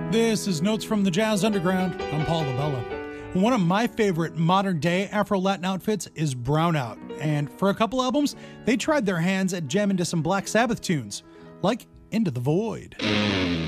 This is Notes from the Jazz Underground. I'm Paul Labella. One of my favorite modern-day Afro-Latin outfits is Brownout, and for a couple albums, they tried their hands at jamming to some Black Sabbath tunes, like Into the Void.